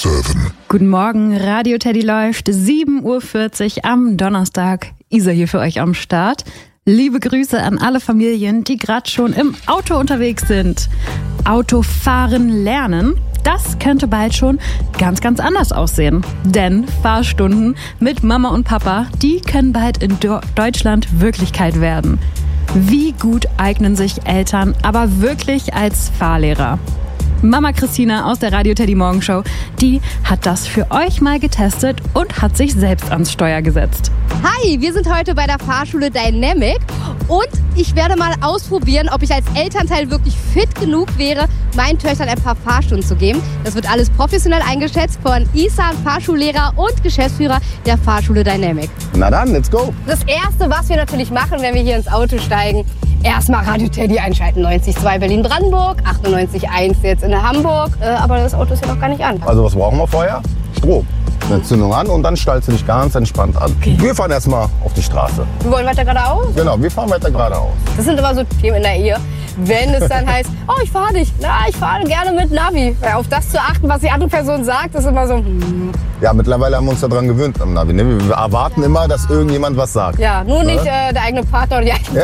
7. Guten Morgen, Radio Teddy läuft, 7.40 Uhr am Donnerstag. Isa hier für euch am Start. Liebe Grüße an alle Familien, die gerade schon im Auto unterwegs sind. Autofahren lernen, das könnte bald schon ganz, ganz anders aussehen. Denn Fahrstunden mit Mama und Papa, die können bald in Deutschland Wirklichkeit werden. Wie gut eignen sich Eltern aber wirklich als Fahrlehrer? Mama Christina aus der Radio Teddy Morgenshow, die hat das für euch mal getestet und hat sich selbst ans Steuer gesetzt. Hi, wir sind heute bei der Fahrschule Dynamic und ich werde mal ausprobieren, ob ich als Elternteil wirklich fit genug wäre, meinen Töchtern ein paar Fahrstunden zu geben. Das wird alles professionell eingeschätzt von Isan, Fahrschullehrer und Geschäftsführer der Fahrschule Dynamic. Na dann, let's go! Das Erste, was wir natürlich machen, wenn wir hier ins Auto steigen, erstmal Radio Teddy einschalten. 90,2 Berlin-Brandenburg, 98,1 jetzt in Hamburg. Aber das Auto ist ja noch gar nicht an. Also was brauchen wir vorher? Strom. Eine Zündung an und dann stellst du dich ganz entspannt an. Okay. Wir fahren erstmal auf die Straße. Wir wollen weiter geradeaus? Genau, wir fahren weiter geradeaus. Das sind immer so Themen in der Ehe. Wenn es dann heißt, oh, ich fahre nicht. Na, ich fahre gerne mit Navi. Weil auf das zu achten, was die andere Person sagt, ist immer so, Ja, mittlerweile haben wir uns daran gewöhnt am Navi. Ne? Wir erwarten immer, dass irgendjemand was sagt. Ja, nur nicht der eigene Partner oder die eigene. Ja.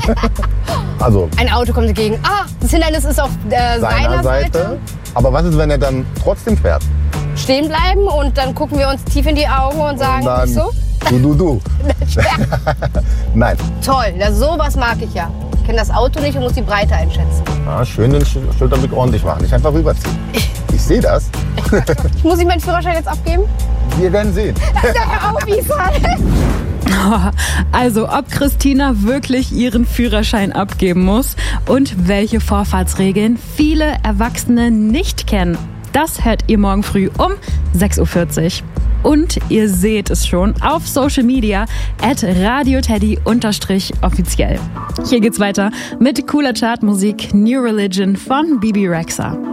Also Ein Auto kommt entgegen. Ah, das Hindernis ist auf seiner Seite. Aber was ist, wenn er dann trotzdem fährt? Stehen bleiben und dann gucken wir uns tief in die Augen und sagen, Dann, so? Du. Nein. Toll, sowas mag ich ja. Ich kenne das Auto nicht und muss die Breite einschätzen. Ja, schön den Schulterblick ordentlich machen. Nicht einfach rüberziehen. Ich sehe das. Muss ich meinen Führerschein jetzt abgeben? Wir werden sehen. Hör auf, Isan. Also, ob Christina wirklich ihren Führerschein abgeben muss und welche Vorfahrtsregeln viele Erwachsene nicht kennen, das hört ihr morgen früh um 6.40 Uhr. Und ihr seht es schon auf Social Media @radioteddy_offiziell. Hier geht's weiter mit cooler Chartmusik New Religion von Bibi Rexha.